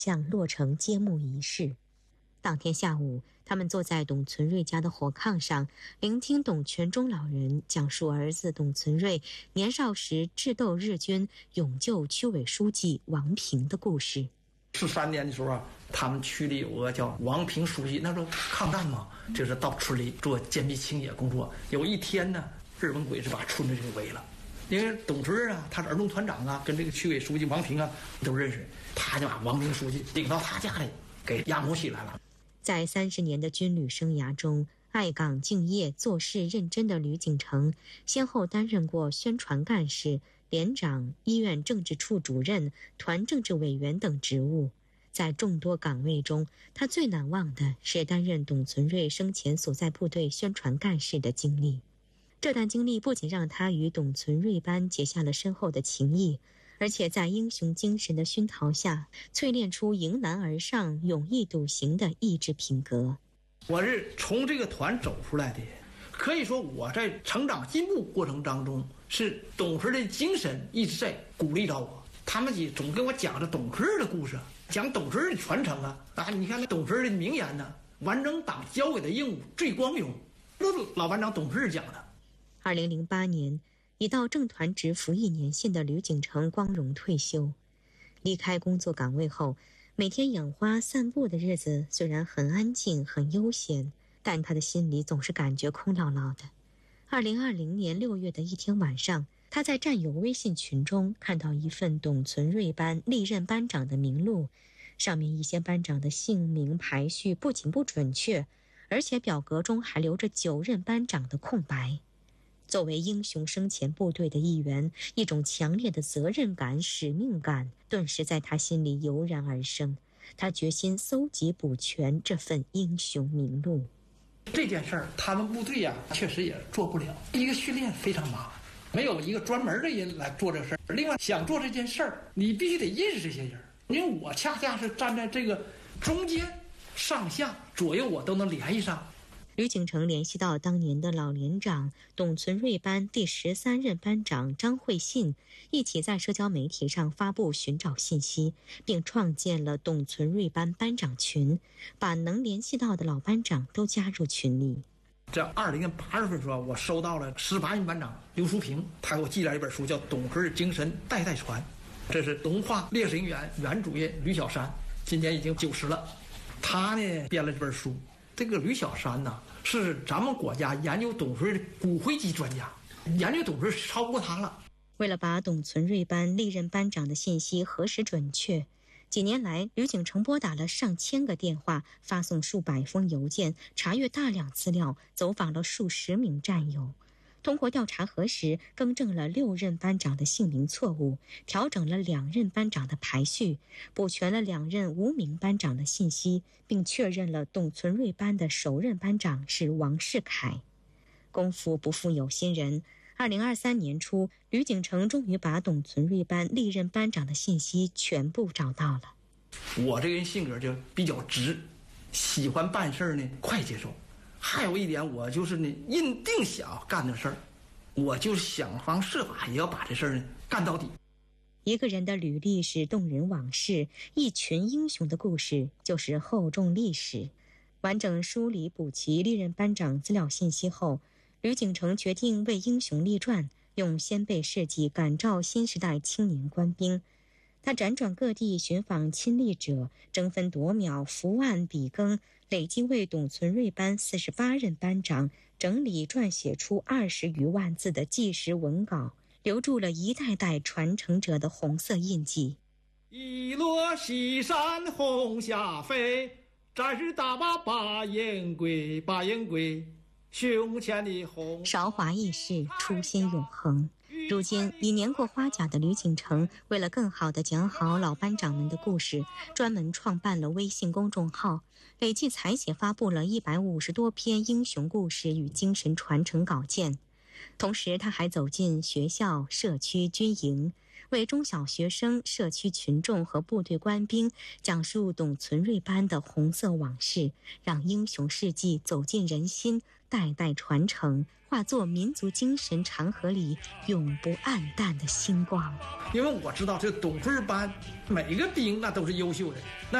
将落成揭幕仪式。当天下午，他们坐在董存瑞家的火炕上，聆听董全忠老人讲述儿子董存瑞年少时智斗日军、勇救区委书记王平的故事。 13年的时候啊，他们区里有个叫王平书记，那时候抗战嘛，就是到村里做坚壁清野工作。有一天呢，日本鬼子把村子给围了，因为董存瑞啊，他是儿童团长啊，跟这个区委书记王平啊都认识，他就把王平书记领到他家里给押没起来了。 在30年的军旅生涯中，爱岗敬业、做事认真的吕景成，先后担任过宣传干事、连长、医院政治处主任、团政治委员等职务。在众多岗位中，他最难忘的是担任董存瑞生前所在部队宣传干事的经历。这段经历不仅让他与董存瑞班结下了深厚的情谊，而且在英雄精神的熏陶下，淬炼出迎难而上、勇毅笃行的意志品格。 我是从这个团走出来的，可以说我在成长进步过程当中，是董存瑞的精神一直在鼓励着我。他们总跟我讲着董存瑞的故事，讲董存瑞的传承啊！你看那董存瑞的名言呢，完成党交给的任务最光荣，都是老班长董存瑞讲的。 2008年，已到正团职服役年限的吕景成光荣退休。离开工作岗位后，每天养花散步的日子虽然很安静很悠闲，但他的心里总是感觉空落落的。2020年6月的一天晚上，他在战友微信群中看到一份董存瑞班历任班长的名录，上面一些班长的姓名排序不仅不准确，而且表格中还留着9任班长的空白。作为英雄生前部队的一员，一种强烈的责任感、使命感顿时在他心里油然而生。他决心搜集补全这份英雄名录。 这件事儿，他们部队确实也做不了。一个训练非常麻烦，没有一个专门的人来做这事儿。另外，想做这件事儿，你必须得认识这些人，因为我恰恰是站在这个中间，上下左右我都能联系上。 吕景成联系到当年的老连长董存瑞班第13任班长张惠信，一起在社交媒体上发布寻找信息，并创建了董存瑞班班长群，把能联系到的老班长都加入群里。 在20年8月份的时候，我收到了18任班长刘淑平，他给我寄来一本书，叫《董存瑞精神代代传》，这是文化烈士陵园原主任吕小山，今年已经90了。他呢编了这本书。这个吕小山呢，是咱们国家研究董存瑞的骨灰级专家，研究董存瑞超过他了。 为了把董存瑞班历任班长的信息核实准确，几年来吕景成拨打了上千个电话，发送数百封邮件，查阅大量资料，走访了数十名战友。通过调查核实，更正了6任班长的姓名错误，调整了2任班长的排序，补全了2任无名班长的信息，并确认了董存瑞班的首任班长是王世凯。功夫不负有心人，2023年初，吕景成终于把董存瑞班历任班长的信息全部找到了。 我这个人性格就比较直，喜欢办事呢快节奏。还有一点，我就是呢，认定想干的事儿，我就想方设法也要把这事儿呢干到底。 一个人的履历是动人往事，一群英雄的故事就是厚重历史。完整梳理补齐历任班长资料信息后，吕景成决定为英雄立传，用先辈事迹感召新时代青年官兵。他辗转各地寻访亲历者，争分夺秒伏案笔耕，累计为董存瑞班48任班长整理撰写出20余万字的纪实文稿，留住了一代代传承者的红色印记。 一落西山红霞飞，战士打把烟归，把烟归，胸前的红。 韶华易逝，初心永恒。如今已年过花甲的吕景成，为了更好地讲好老班长们的故事，专门创办了微信公众号，累计采写发布了150多篇英雄故事与精神传承稿件。同时他还走进学校、社区、军营， 为中小学生、社区群众和部队官兵讲述董存瑞般的红色往事，让英雄事迹走进人心，代代传承，化作民族精神长河里永不暗淡的星光。 因为我知道这董存班每个兵那都是优秀的，那